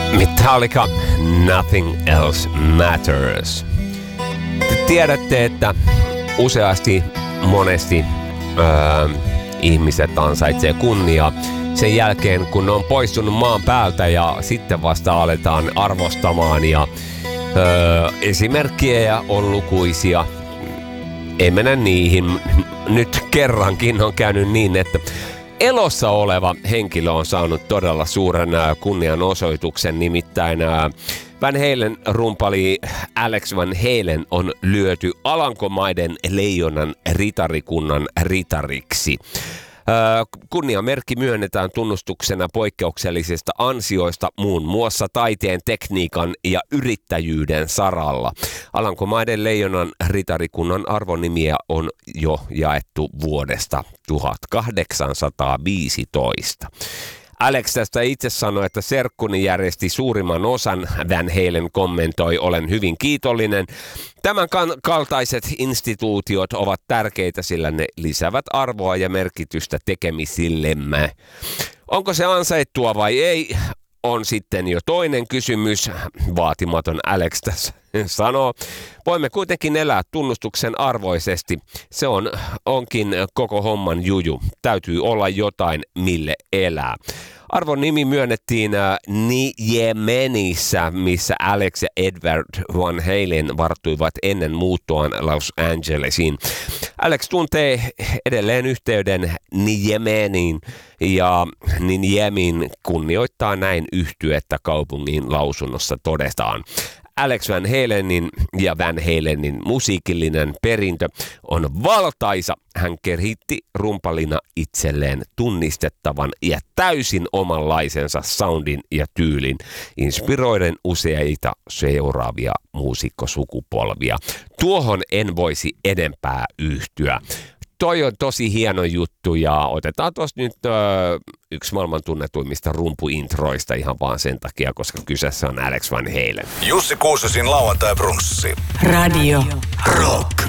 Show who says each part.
Speaker 1: Metallica, Nothing Else Matters. Te tiedätte, että monesti ihmiset ansaitsee kunniaa sen jälkeen, kun ne on poistunut maan päältä ja sitten vasta aletaan arvostamaan. Ja esimerkkejä on lukuisia. Ei mennä niihin. Nyt kerrankin on käynyt niin, että elossa oleva henkilö on saanut todella suuren kunnianosoituksen, nimittäin Van Halen rumpali Alex Van Halen on lyöty Alankomaiden leijonan ritarikunnan ritariksi. Kunniamerkki myönnetään tunnustuksena poikkeuksellisista ansioista muun muassa taiteen, tekniikan ja yrittäjyyden saralla. Alankomaiden leijonan ritarikunnan arvonimiä on jo jaettu vuodesta 1815. Alex tästä itse sanoi, että serkkuni järjesti suurimman osan. Van Halen kommentoi, olen hyvin kiitollinen. Tämän kaltaiset instituutiot ovat tärkeitä, sillä ne lisäävät arvoa ja merkitystä tekemisillemme. Onko se ansaittua vai ei, on sitten jo toinen kysymys. Vaatimaton Alex tässä sanoo. Voimme kuitenkin elää tunnustuksen arvoisesti. Se onkin koko homman juju. Täytyy olla jotain, mille elää. Arvon nimi myönnettiin Niemenissä, missä Alex ja Edward Van Halen varttuivat ennen muuttoaan Los Angelesiin. Alex tuntee edelleen yhteyden Niemeniin ja Niemin kunnioittaa näin yhtyettä kaupungin lausunnossa todetaan. Alex Van Halenin ja Van Halenin musiikillinen perintö on valtaisa. Hän kehitti rumpalina itselleen tunnistettavan ja täysin omanlaisensa soundin ja tyylin, inspiroiden useita seuraavia muusikkosukupolvia. Tuohon en voisi enempää yhtyä. Toi on tosi hieno juttu ja otetaan tuossa nyt yksi maailman tunnetuimmista rumpuintroista ihan vaan sen takia, koska kyseessä on Alex Van Halen.
Speaker 2: Jussi Kuusesin lauantai-brunssi.
Speaker 3: Radio Rock.